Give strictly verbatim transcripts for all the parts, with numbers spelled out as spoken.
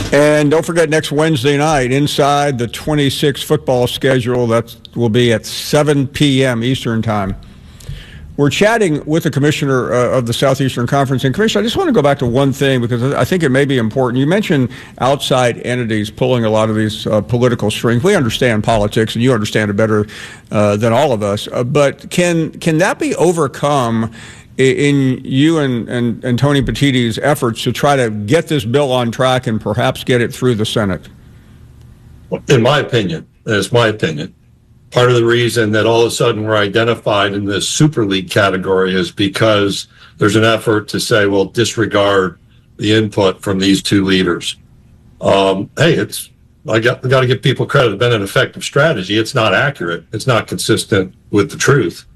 And don't forget, next Wednesday night, inside the twenty-six football schedule, that will be at seven p.m. Eastern Time. We're chatting with the commissioner uh, of the Southeastern Conference. And, Commissioner, I just want to go back to one thing because I think it may be important. You mentioned outside entities pulling a lot of these uh, political strings. We understand politics, and you understand it better uh, than all of us. Uh, but can can that be overcome in you and, and, and Tony Petiti's efforts to try to get this bill on track and perhaps get it through the Senate? In my opinion, it's my opinion, part of the reason that all of a sudden we're identified in this Super League category is because there's an effort to say, well, disregard the input from these two leaders. Um, hey, it's I got, I got to give people credit. It's been an effective strategy. It's not accurate. It's not consistent with the truth.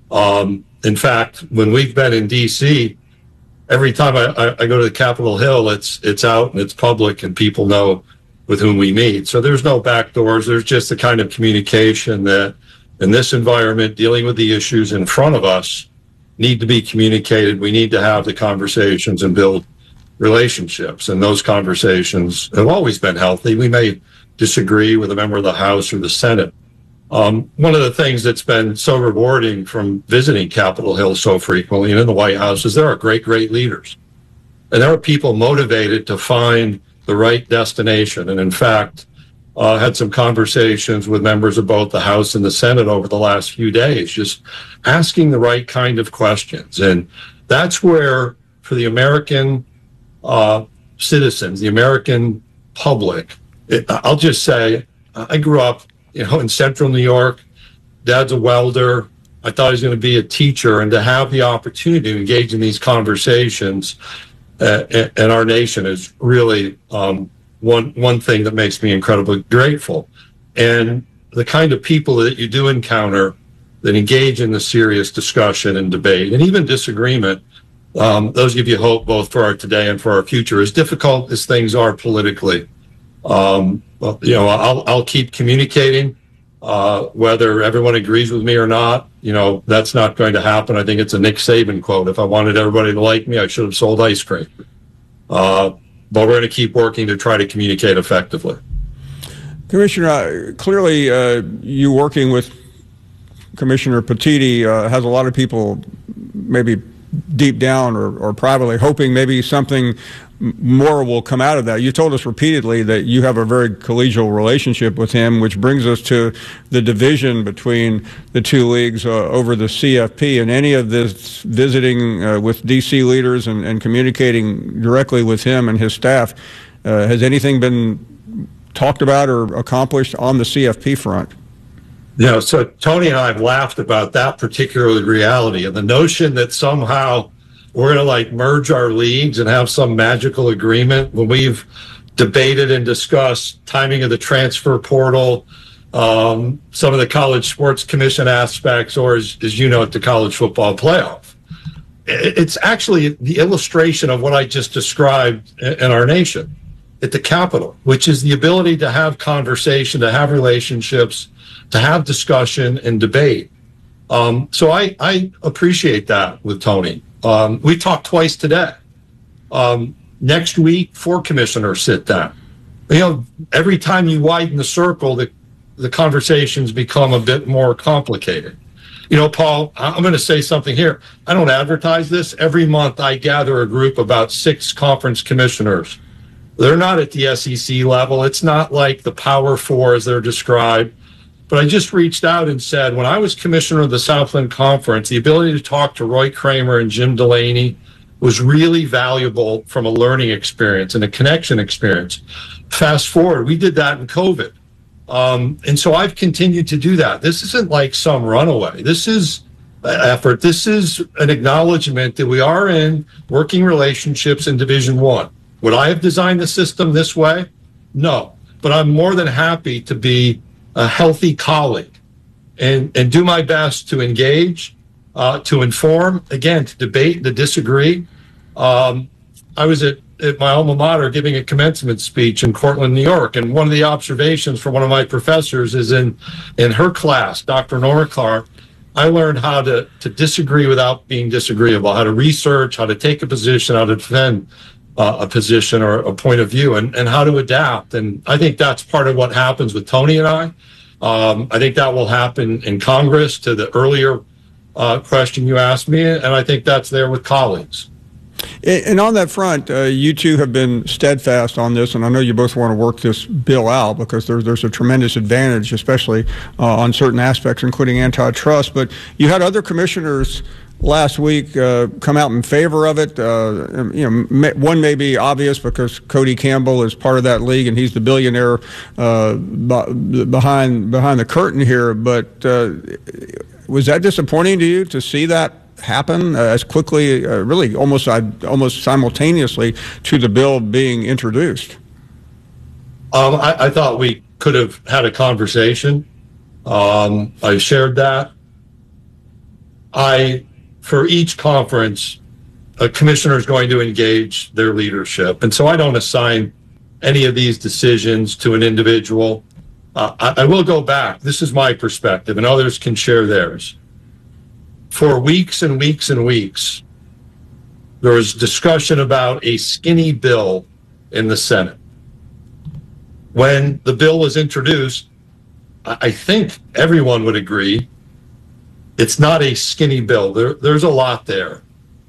Um, in fact, when we've been in D C, every time I, I, I go to the Capitol Hill, it's it's out and it's public and people know with whom we meet. So there's no back doors. There's just the kind of communication that in this environment, dealing with the issues in front of us, need to be communicated. We need to have the conversations and build relationships. And those conversations have always been healthy. We may disagree with a member of the House or the Senate. Um, one of the things that's been so rewarding from visiting Capitol Hill so frequently and in the White House is there are great, great leaders. And there are people motivated to find the right destination. And in fact, uh, had some conversations with members of both the House and the Senate over the last few days, just asking the right kind of questions. And that's where, for the American uh, citizens, the American public, it, I'll just say, I grew up, you know, in central New York. Dad's a welder. I thought he was going to be a teacher, and to have the opportunity to engage in these conversations uh, in our nation is really um, one one thing that makes me incredibly grateful. And the kind of people that you do encounter that engage in the serious discussion and debate and even disagreement, um, those give you hope both for our today and for our future. As difficult as things are politically, um, well, you know, I'll I'll keep communicating. Uh, whether everyone agrees with me or not, you know, that's not going to happen. I think it's a Nick Saban quote. If I wanted everybody to like me, I should have sold ice cream. Uh, but we're going to keep working to try to communicate effectively. Commissioner, uh, clearly uh, you working with Commissioner Petiti uh, has a lot of people maybe deep down or, or privately hoping maybe something more will come out of that. You told us repeatedly that you have a very collegial relationship with him, which brings us to the division between the two leagues uh, over the C F P. And any of this visiting uh, with D C leaders and, and communicating directly with him and his staff, uh, has anything been talked about or accomplished on the C F P front? You know, so Tony and I have laughed about that particular reality and the notion that somehow we're going to like merge our leagues and have some magical agreement when we've debated and discussed timing of the transfer portal, um, some of the College Sports Commission aspects, or as, as you know, at the college football playoff. It's actually the illustration of what I just described in our nation at the Capitol, which is the ability to have conversation, to have relationships, to have discussion and debate. Um, so I, I appreciate that with Tony. Um, we talked twice today. Um, next week, four commissioners sit down. You know, every time you widen the circle, the, the conversations become a bit more complicated. You know, Paul, I'm going to say something here. I don't advertise this. Every month I gather a group of about six conference commissioners. They're not at the S E C level. It's not like the Power Four as they're described. But I just reached out and said, when I was commissioner of the Southland Conference, the ability to talk to Roy Kramer and Jim Delaney was really valuable from a learning experience and a connection experience. Fast forward, we did that in COVID. Um, and so I've continued to do that. This isn't like some runaway. This is an effort. This is an acknowledgement that we are in working relationships in Division One. Would I have designed the system this way? No. But I'm more than happy to be a healthy colleague and, and do my best to engage, uh, to inform, again, to debate, to disagree. Um, I was at, at my alma mater giving a commencement speech in Cortland, New York, and one of the observations from one of my professors is in, in her class, Doctor Nora Clark, I learned how to, to disagree without being disagreeable, how to research, how to take a position, how to defend uh, a position or a point of view, and, and how to adapt. And I think that's part of what happens with Tony and I. Um, I think that will happen in Congress, to the earlier uh, question you asked me, and I think that's there with colleagues. And on that front, uh, you two have been steadfast on this, and I know you both want to work this bill out because there's there's a tremendous advantage, especially uh, on certain aspects, including antitrust. But you had other commissioners last week uh, come out in favor of it. Uh, you know, may, one may be obvious because Cody Campbell is part of that league, and he's the billionaire uh, b- behind behind the curtain here. But uh, was that disappointing to you to see that happen uh, as quickly, uh, really almost uh, almost simultaneously to the bill being introduced? Um, I, I thought we could have had a conversation. Um, I shared that. I, for each conference, a commissioner is going to engage their leadership, and so I don't assign any of these decisions to an individual. Uh, I, I will go back. This is my perspective, and others can share theirs. For weeks and weeks and weeks, there was discussion about a skinny bill in the Senate. When the bill was introduced, I think everyone would agree it's not a skinny bill. There, there's a lot there.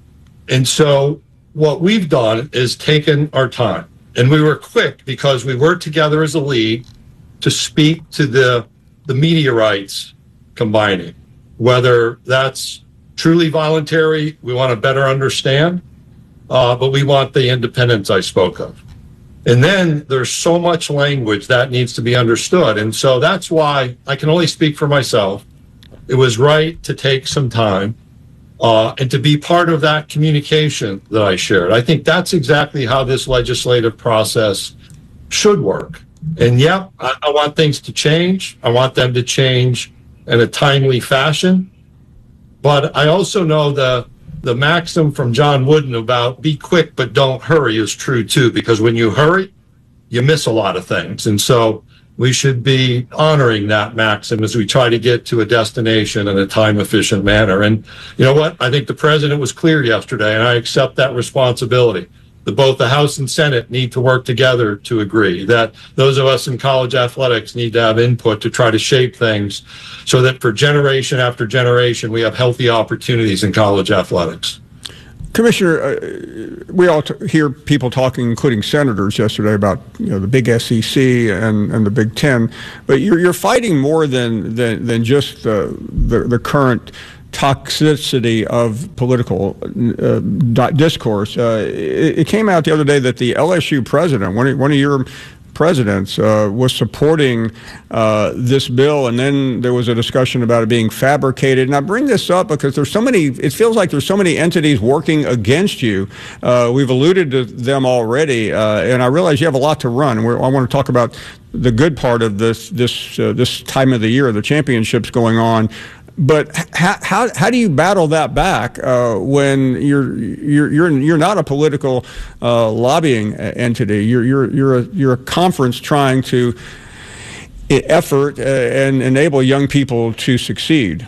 And so what we've done is taken our time. And we were quick because we worked together as a league to speak to the, the media rights combining. Whether that's truly voluntary, we want to better understand, uh, but we want the independence I spoke of. And then there's so much language that needs to be understood. And so that's why I can only speak for myself. It was right to take some time uh, and to be part of that communication that I shared. I think that's exactly how this legislative process should work. And yeah, I, I want things to change. I want them to change in a timely fashion. But I also know the the maxim from John Wooden about be quick but don't hurry is true too, because when you hurry, you miss a lot of things. And so we should be honoring that maxim as we try to get to a destination in a time-efficient manner. And you know what? I think the president was clear yesterday, and I accept that responsibility. That both the House and Senate need to work together to agree, that those of us in college athletics need to have input to try to shape things so that for generation after generation, we have healthy opportunities in college athletics. Commissioner, uh, we all t- hear people talking, including senators yesterday, about you know the big S E C and, and the Big Ten, but you're, you're fighting more than, than, than just uh, the, the current toxicity of political uh, discourse. Uh, it, it came out the other day that the L S U president, one of, one of your presidents, uh, was supporting uh, this bill, and then there was a discussion about it being fabricated. And I bring this up because there's so many, it feels like there's so many entities working against you. Uh, we've alluded to them already, uh, and I realize you have a lot to run. We're, I want to talk about the good part of this, this, uh, this time of the year, the championships going on. But how, how how do you battle that back uh, when you're you're you're you're not a political uh, lobbying entity? You're you're you're a you're a conference trying to effort uh, and enable young people to succeed.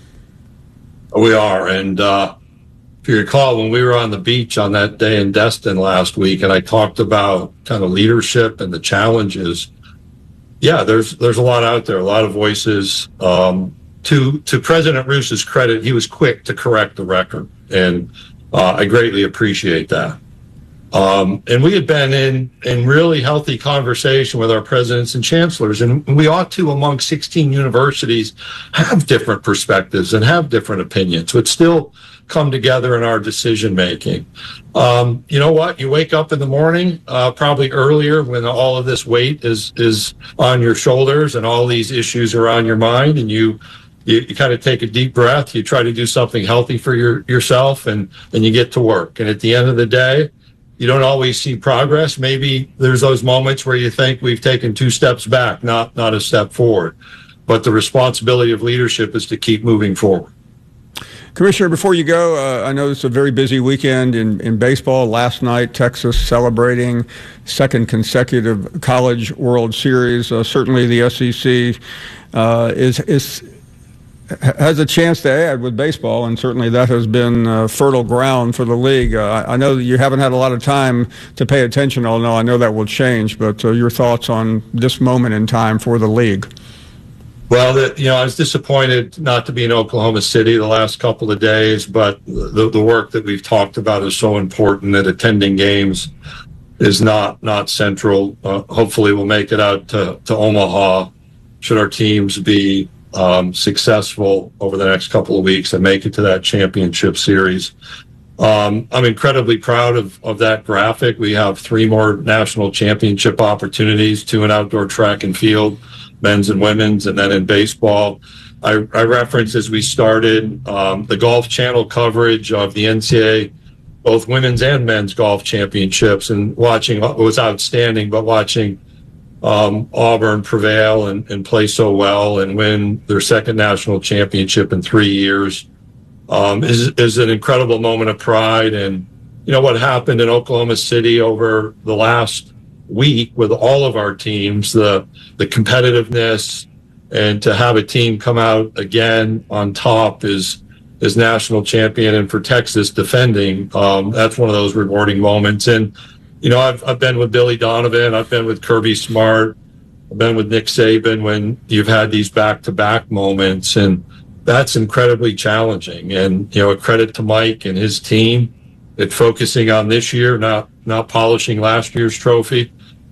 We are, and uh, if you recall, when we were on the beach on that day in Destin last week, and I talked about kind of leadership and the challenges. Yeah, there's there's a lot out there, a lot of voices. Um, To to President Roos's credit, he was quick to correct the record, and uh, I greatly appreciate that. Um, and we had been in in really healthy conversation with our presidents and chancellors, and we ought to, among sixteen universities, have different perspectives and have different opinions, but still come together in our decision making. Um, you know what? You wake up in the morning, uh, probably earlier, when all of this weight is is on your shoulders and all these issues are on your mind, and you. You, you kind of take a deep breath, you try to do something healthy for your, yourself, and, and you get to work. And at the end of the day, you don't always see progress. Maybe there's those moments where you think we've taken two steps back, not, not a step forward. But the responsibility of leadership is to keep moving forward. Commissioner, before you go, uh, I know it's a very busy weekend in, in baseball. Last night, Texas celebrating second consecutive College World Series. Uh, certainly the S E C uh, is is has a chance to add with baseball, and certainly that has been uh, fertile ground for the league. Uh, I know that you haven't had a lot of time to pay attention, although I know that will change, but uh, your thoughts on this moment in time for the league? Well, the, you know, I was disappointed not to be in Oklahoma City the last couple of days, but the, the work that we've talked about is so important that attending games is not not central. Uh, hopefully we'll make it out to, to Omaha should our teams be um, successful over the next couple of weeks and make it to that championship series. Um, I'm incredibly proud of, of that graphic. We have three more national championship opportunities, two in outdoor track and field, men's and women's, and then in baseball. I, I referenced as we started um, the Golf Channel coverage of the N C double A, both women's and men's golf championships, and watching it was outstanding, but watching um, Auburn prevail and, and play so well and win their second national championship in three years um, is, is an incredible moment of pride. And, you know, what happened in Oklahoma City over the last week with all of our teams, the the competitiveness, and to have a team come out again on top is is national champion, and for Texas defending, um, that's one of those rewarding moments. And, you know, I've, I've been with Billy Donovan, I've been with Kirby Smart, I've been with Nick Saban when you've had these back-to-back moments, and that's incredibly challenging. And, you know, a credit to Mike and his team at focusing on this year, not not polishing last year's trophy.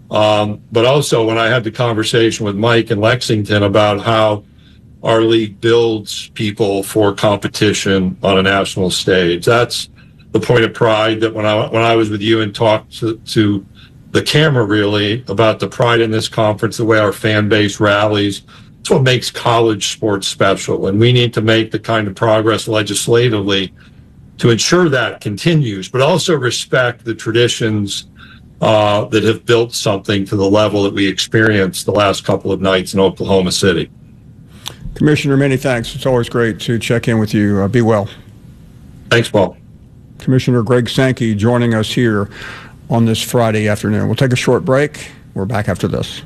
Um, but also when I had the conversation with Mike in Lexington about how our league builds people for competition on a national stage. That's the point of pride that when I when I was with you and talked to, to the camera really about the pride in this conference, the way our fan base rallies, it's what makes college sports special. And we need to make the kind of progress legislatively to ensure that continues, but also respect the traditions uh, that have built something to the level that we experienced the last couple of nights in Oklahoma City. Commissioner, many thanks. It's always great to check in with you. Uh, be well. Thanks, Paul. Commissioner Greg Sankey joining us here on this Friday afternoon. We'll take a short break. We're back after this.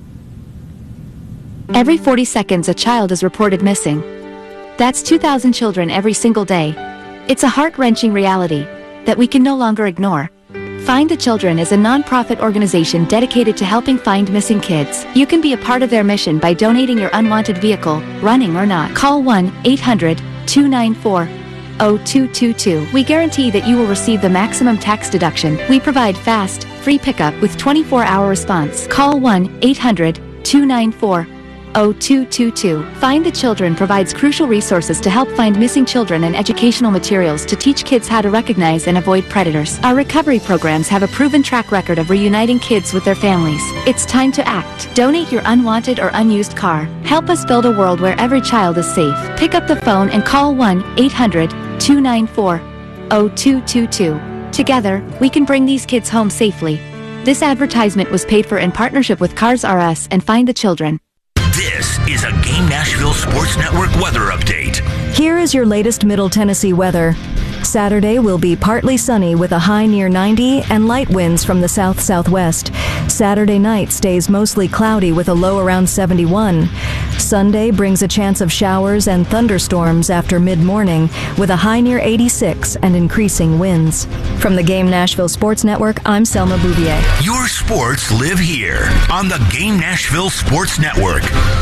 Every forty seconds, a child is reported missing. That's two thousand children every single day. It's a heart-wrenching reality that we can no longer ignore. Find the Children is a non-profit organization dedicated to helping find missing kids. You can be a part of their mission by donating your unwanted vehicle, running or not. Call one eight hundred two nine four zero two two two. We guarantee that you will receive the maximum tax deduction. We provide fast, free pickup with twenty-four hour response. Call one eight hundred two nine four zero two two two. Find the Children provides crucial resources to help find missing children and educational materials to teach kids how to recognize and avoid predators. Our recovery programs have a proven track record of reuniting kids with their families. It's time to act. Donate your unwanted or unused car. Help us build a world where every child is safe. Pick up the phone and call one eight hundred two nine four zero two two two. Together, we can bring these kids home safely. This advertisement was paid for in partnership with Cars R Us and Find the Children. This is a Game Nashville Sports Network weather update. Here is your latest Middle Tennessee weather. Saturday will be partly sunny with a high near ninety and light winds from the south-southwest. Saturday night stays mostly cloudy with a low around seventy-one. Sunday brings a chance of showers and thunderstorms after mid-morning with a high near eighty-six and increasing winds. From the Game Nashville Sports Network, I'm Selma Bouvier. Your sports live here on the Game Nashville Sports Network.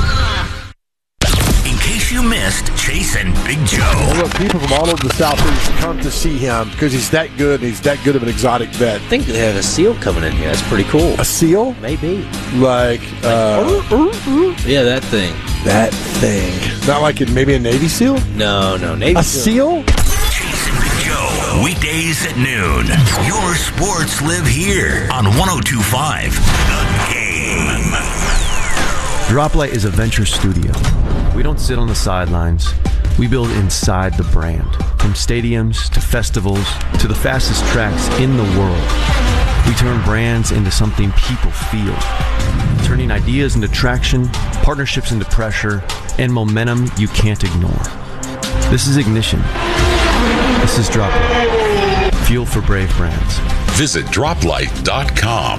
In case you missed Chase and Big Joe. Well, look, people from all over the Southeast come to see him because he's that good and he's that good of an exotic vet. I think they have a seal coming in here. That's pretty cool. A seal? Maybe. Like, uh, yeah, that thing. That thing. Not like it, maybe a Navy SEAL? No, no, Navy A seal. seal? Chase and Big Joe. Weekdays at noon. Your sports live here on one oh two point five The Game. Droplight is a venture studio. We don't sit on the sidelines. We build inside the brand. From stadiums to festivals to the fastest tracks in the world. We turn brands into something people feel. Turning ideas into traction, partnerships into pressure, and momentum you can't ignore. This is Ignition. This is Droplight. Fuel for brave brands. Visit droplight dot com.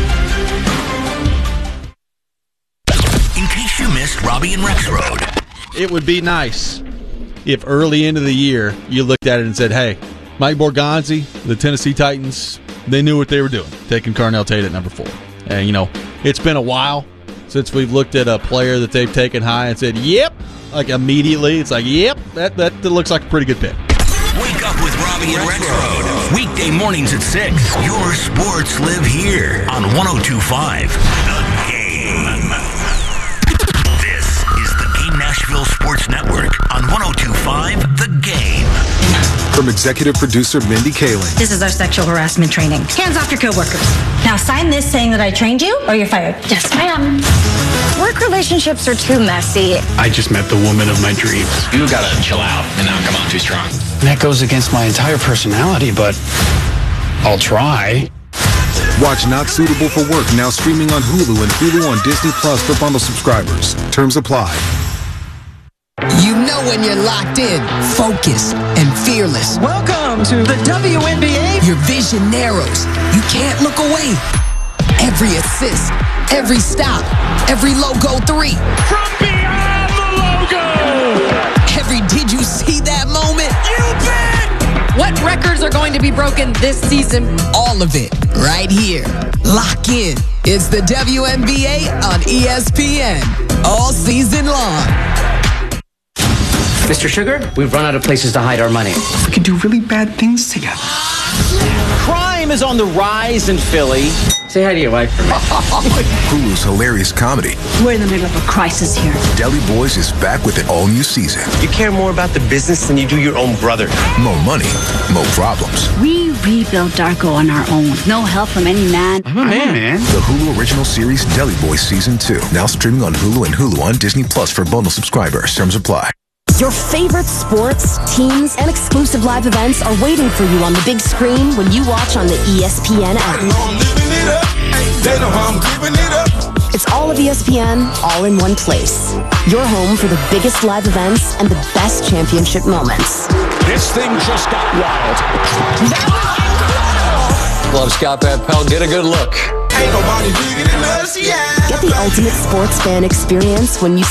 In case you missed Robbie and Rex Road, it would be nice if early into the year you looked at it and said, hey, Mike Borgonzi, the Tennessee Titans, they knew what they were doing, taking Carnell Tate at number four. And, you know, it's been a while since we've looked at a player that they've taken high and said, yep, like immediately. It's like, yep, that, that, that looks like a pretty good pick. Wake up with Robbie and Rexroad. Weekday mornings at six. Your sports live here on one oh two point five The Game. This is the Game Nashville Sports Network on one oh two point five The Game. From executive producer Mindy Kaling. This is our sexual harassment training. Hands off your coworkers. Now sign this saying that I trained you or you're fired. Yes, ma'am. Work relationships are too messy. I just met the woman of my dreams. You gotta chill out and not come on too strong. That goes against my entire personality, but I'll try. Watch Not Suitable for Work now streaming on Hulu and Hulu on Disney Plus for bundle subscribers. Terms apply. You know when you're locked in, focused, and fearless. Welcome to the W N B A. Your vision narrows. You can't look away. Every assist, every stop, every logo three. From beyond the logo. Every did you see that moment? You bet. What records are going to be broken this season? All of it right here. Lock in. It's the W N B A on E S P N all season long. Mister Sugar, we've run out of places to hide our money. We could do really bad things together. Crime is on the rise in Philly. Say hi to your wife for me. Hulu's hilarious comedy. We're in the middle of a crisis here. Deli Boys is back with an all-new season. You care more about the business than you do your own brother. More money, more problems. We rebuilt Darko on our own. No help from any man. I'm a man, man. The Hulu original series Deli Boys Season two. Now streaming on Hulu and Hulu on Disney Plus for bundle subscribers. Terms apply. Your favorite sports, teams, and exclusive live events are waiting for you on the big screen when you watch on the E S P N app. It's all of E S P N, all in one place. Your home for the biggest live events and the best championship moments. This thing just got wild. Love Scott Van Pelt. Get a good look. Get the ultimate sports fan experience when you